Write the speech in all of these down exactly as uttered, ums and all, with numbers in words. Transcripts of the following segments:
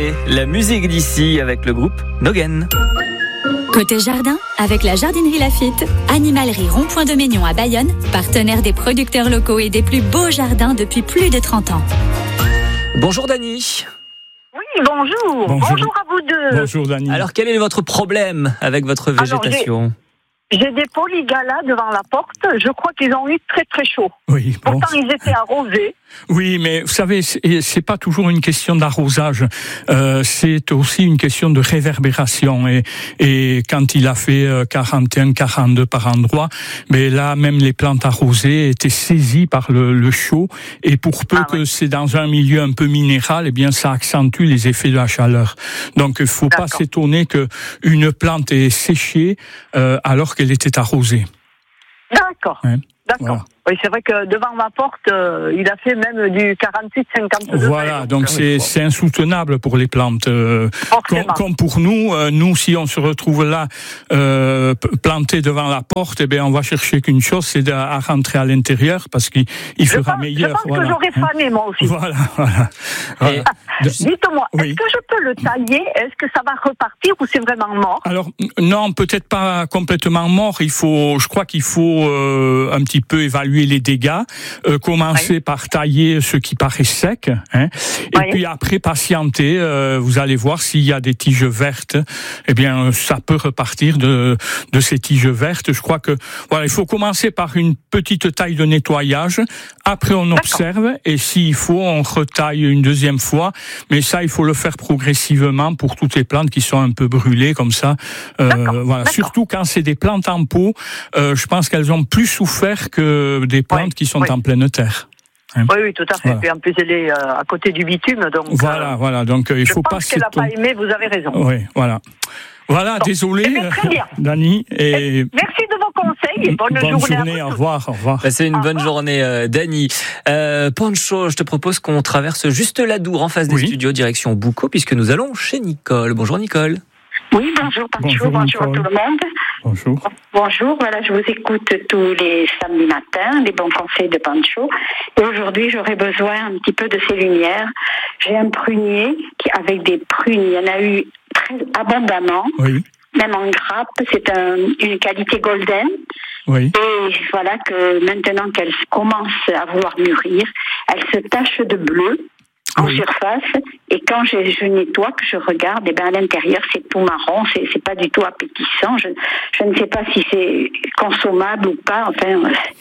C'était la musique d'ici avec le groupe Nogen. Côté jardin, avec la jardinerie Laffitte, animalerie Rond-Point de Maignon à Bayonne, partenaire des producteurs locaux et des plus beaux jardins depuis plus de trente ans. Bonjour Dany. Oui, bonjour. bonjour. Bonjour à vous deux. Bonjour Dany. Alors quel est votre problème avec votre végétation ? Alors, j'ai, j'ai des polygalas devant la porte. Je crois qu'ils ont eu très très chaud. Oui, bon. Pourtant, ils étaient arrosés. Oui, mais vous savez, c'est, c'est pas toujours une question d'arrosage. Euh, c'est aussi une question de réverbération. Et, et quand il a fait quarante et un, quarante-deux par endroit, mais là, même les plantes arrosées étaient saisies par le, le chaud. Et pour peu ah, que oui. c'est dans un milieu un peu minéral, eh bien, ça accentue les effets de la chaleur. Donc, il faut D'accord. pas s'étonner que une plante est séchée euh, alors qu'elle était arrosée. D'accord. Hein? D'accord. Voilà. Oui, c'est vrai que devant ma porte, euh, il a fait même du quarante-huit cinquante degrés. Voilà, donc c'est, c'est insoutenable pour les plantes. Euh, comme, comme pour nous, euh, nous, si on se retrouve là, euh, planté devant la porte, eh bien, on va chercher qu'une chose, c'est à, à rentrer à l'intérieur, parce qu'il il fera pense, meilleur. Je pense voilà. que j'aurais fané, moi aussi. Voilà, voilà. voilà. Ah, dites-moi, oui. est-ce que je peux le tailler ? Est-ce que ça va repartir ou c'est vraiment mort ? Alors, non, peut-être pas complètement mort. Il faut, je crois qu'il faut euh, un petit peu évaluer les dégâts, euh, commencer oui. par tailler ce qui paraît sec, hein, et oui. puis après patienter. Euh, vous allez voir s'il y a des tiges vertes. Eh bien, ça peut repartir de de ces tiges vertes. Je crois que voilà, il faut commencer par une petite taille de nettoyage. Après, on observe D'accord. et s'il faut, on retaille une deuxième fois. Mais ça, il faut le faire progressivement pour toutes les plantes qui sont un peu brûlées comme ça. Euh, D'accord. voilà, D'accord. surtout quand c'est des plantes en pot. Euh, je pense qu'elles ont plus souffert que des plantes oui, qui sont oui. en pleine terre. Hein? Oui, oui, tout à fait. Voilà. Et en plus, elle est euh, à côté du bitume, donc. Voilà, euh, voilà. Donc, euh, il faut pas. Je pense qu'elle n'a pas aimé. Vous avez raison. Oui, voilà. Voilà, bon. désolé, eh très bien. Dany. Et... Merci de vos conseils et bonne, bonne journée. journée. Au revoir, au revoir. Passez une au bonne revoir. journée, euh, Dany. Euh, Pancho, je te propose qu'on traverse juste l'Adour en face des oui. studios, direction Boucau, puisque nous allons chez Nicole. Bonjour Nicole. Oui, bonjour Pancho, bonjour, bonjour à tout le monde. Bonjour. Bonjour, voilà, je vous écoute tous les samedis matins, les bons conseils de Pancho. Et aujourd'hui, j'aurais besoin un petit peu de ces lumières. J'ai un prunier qui, avec des prunes, il y en a eu très abondamment. Oui. Même en grappe, c'est un, une qualité golden. Oui. Et voilà que maintenant qu'elle commence à vouloir mûrir, elle se tache de bleu en oui. surface, et quand je, je nettoie, que je regarde, et ben à l'intérieur c'est tout marron, c'est, c'est pas du tout appétissant. Je, je ne sais pas si c'est consommable ou pas. Enfin.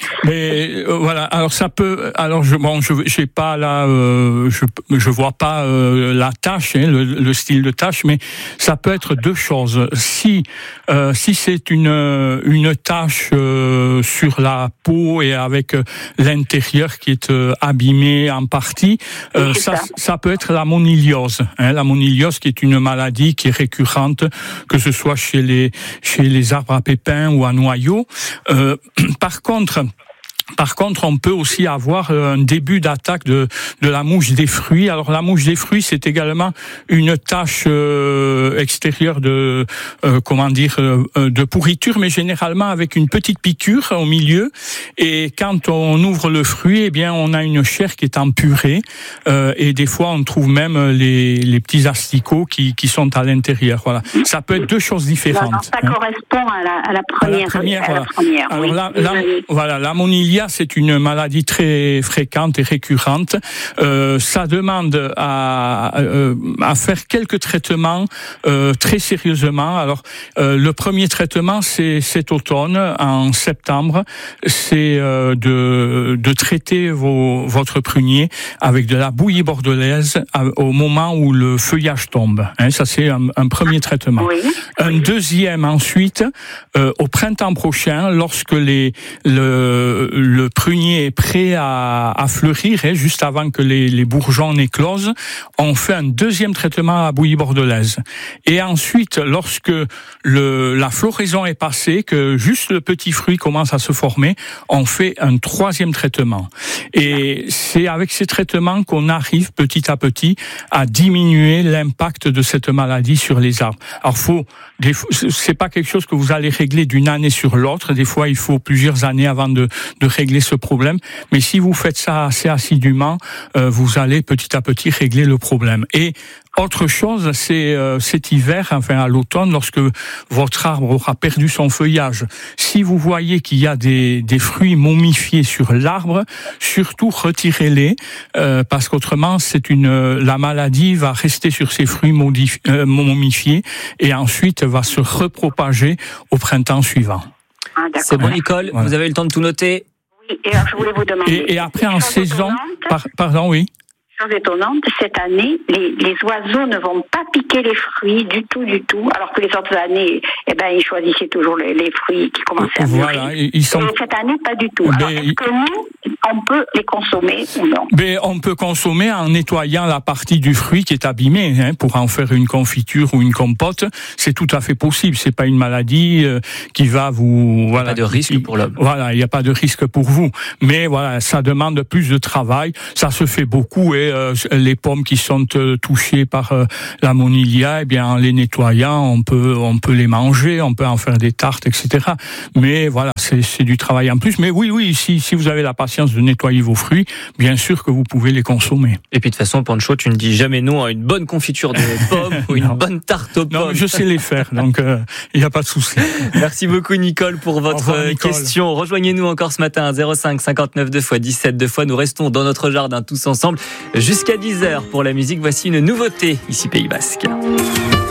Mais euh, voilà. Alors ça peut. Alors je bon, je j'ai pas là, euh, je je vois pas euh, la tâche, hein, le, le style de tâche, mais ça peut être deux choses. Si euh, si c'est une une tâche euh, sur la peau et avec euh, l'intérieur qui est euh, abîmé en partie, euh, ça. Ça peut être la moniliose, hein, la moniliose qui est une maladie qui est récurrente, que ce soit chez les chez les arbres à pépins ou à noyaux. Euh, par contre. Par contre, on peut aussi avoir un début d'attaque de de la mouche des fruits. Alors la mouche des fruits, c'est également une tache euh, extérieure de euh, comment dire euh, de pourriture, mais généralement avec une petite piqûre au milieu. Et quand on ouvre le fruit, eh bien on a une chair qui est en purée. Euh, et des fois, on trouve même les les petits asticots qui qui sont à l'intérieur. Voilà, ça peut être deux choses différentes. Alors, ça hein. correspond à la, à la première. À la première, à voilà. la première Alors oui. là, là voilà, la moniliose, c'est une maladie très fréquente et récurrente. Euh, ça demande à, euh, à faire quelques traitements euh, très sérieusement. Alors, euh, le premier traitement, c'est cet automne, en septembre, c'est euh, de, de traiter vos, votre prunier avec de la bouillie bordelaise au moment où le feuillage tombe. Hein, ça, c'est un, un premier traitement. Oui. Un deuxième ensuite, euh, au printemps prochain, lorsque les le le prunier est prêt à, à fleurir, hein, juste avant que les, les bourgeons n'éclosent, on fait un deuxième traitement à la bouillie bordelaise. Et ensuite, lorsque le, la floraison est passée, que juste le petit fruit commence à se former, on fait un troisième traitement. Et c'est avec ces traitements qu'on arrive petit à petit à diminuer l'impact de cette maladie sur les arbres. Alors, faut, c'est pas quelque chose que vous allez régler d'une année sur l'autre. Des fois, il faut plusieurs années avant de, de régler ce problème. Mais si vous faites ça assez assidûment, euh, vous allez petit à petit régler le problème. Et autre chose, c'est euh, cet hiver, enfin à l'automne, lorsque votre arbre aura perdu son feuillage. Si vous voyez qu'il y a des, des fruits momifiés sur l'arbre, surtout retirez-les, euh, parce qu'autrement, c'est une la maladie va rester sur ces fruits modif, euh, momifiés et ensuite va se repropager au printemps suivant. Ah, c'est bon, Nicole, voilà. Vous avez eu le temps de tout noter? Oui, et alors je voulais vous demander. Et, et après, en saison, par, pardon, oui. Chose étonnante, cette année, les, les oiseaux ne vont pas piquer les fruits du tout, du tout, alors que les autres années, eh ben, ils choisissaient toujours les, les fruits qui commençaient à mûrir. Voilà, ils sont... Et cette année, pas du tout. Alors, est-ce que nous, on peut les consommer ou non? Mais on peut consommer en nettoyant la partie du fruit qui est abîmée, hein, pour en faire une confiture ou une compote. C'est tout à fait possible. C'est pas une maladie euh, qui va vous... Voilà, il n'y a pas de risque qui, pour l'homme. Voilà, il n'y a pas de risque pour vous. Mais voilà, ça demande plus de travail. Ça se fait beaucoup et euh, les pommes qui sont euh, touchées par euh, la monilia, eh bien, en les nettoyant, on peut, on peut les manger, on peut en faire des tartes, et cetera. Mais voilà, c'est, c'est du travail en plus. Mais oui, oui, si, si vous avez la patience de nettoyer vos fruits, bien sûr que vous pouvez les consommer. Et puis de toute façon, Pancho, tu ne dis jamais non à une bonne confiture de pommes ou une bonne tarte aux pommes. Non, je sais les faire, donc il euh, n'y a pas de souci. Merci beaucoup, Nicole, pour votre revoir, Nicole. question. Rejoignez-nous encore ce matin à zéro cinq cinquante-neuf deux fois dix-sept deux fois. Nous restons dans notre jardin tous ensemble jusqu'à dix heures pour la musique. Voici une nouveauté ici Pays Basque.